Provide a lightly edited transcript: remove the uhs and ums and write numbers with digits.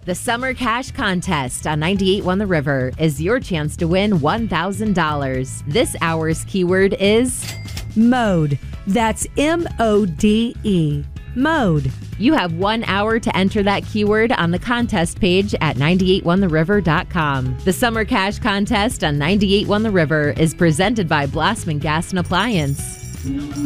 The Summer Cash Contest on 98.1 The River is your chance to win $1,000. This hour's keyword is Mode. That's MODE. Mode. You have 1 hour to enter that keyword on the contest page at 981theriver.com. The Summer Cash Contest on 98.1 The River is presented by Blossman Gas and Appliance.